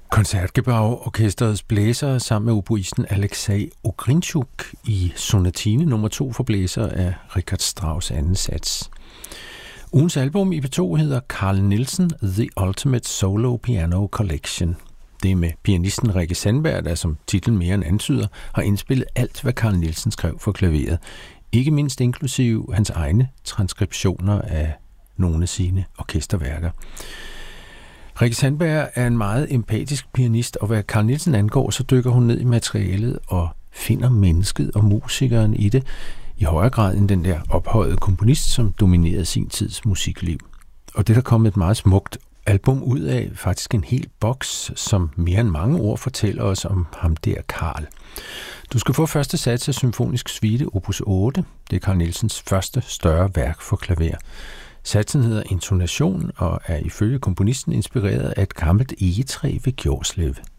Koncertgebouw-orkestrets blæsere sammen med oboisten Alexej Ogrinchuk i sonatine nummer 2 for blæsere af Richard Strauss anden sats. Ugens album i P2 hedder Carl Nielsen The Ultimate Solo Piano Collection. Det er med pianisten Rikke Sandberg, der som titlen mere end antyder, har indspillet alt, hvad Carl Nielsen skrev for klaveret. Ikke mindst inklusive hans egne transkriptioner af nogle af sine orkesterværker. Rikke Sandberg er en meget empatisk pianist, og hvad Carl Nielsen angår, så dykker hun ned i materialet og finder mennesket og musikeren i det, i højere grad end den der ophøjede komponist, som dominerede sin tids musikliv. Og det der kom et meget smukt album ud af, faktisk en hel boks, som mere end mange ord fortæller os om ham der Carl. Du skal få første sats af Symfonisk Suite opus 8. Det er Carl Nielsens første større værk for klaver. Satsen hedder Intonation og er ifølge komponisten inspireret af et gammelt egetræ ved Gjorslev.